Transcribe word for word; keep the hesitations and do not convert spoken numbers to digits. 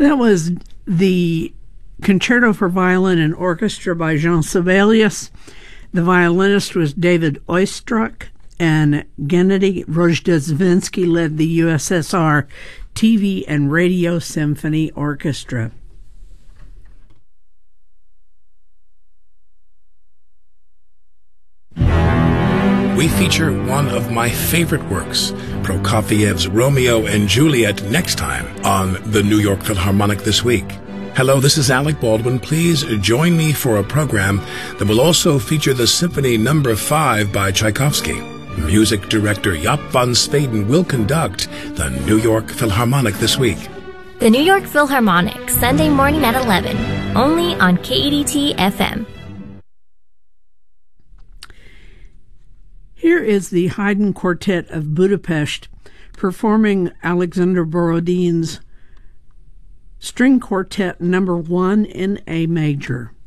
That was the Concerto for Violin and Orchestra by Jean Sibelius. The violinist was David Oistrakh, and Gennady Rozhdestvensky led the U S S R T V and Radio Symphony Orchestra. We feature one of my favorite works, Prokofiev's Romeo and Juliet, next time on the New York Philharmonic This Week. Hello, this is Alec Baldwin. Please join me for a program that will also feature the Symphony Number five by Tchaikovsky. Music director Jaap van Zweden will conduct the New York Philharmonic This Week. The New York Philharmonic, Sunday morning at eleven, only on K E D T F M. Here is the Haydn Quartet of Budapest performing Alexander Borodin's String Quartet Number One in A Major.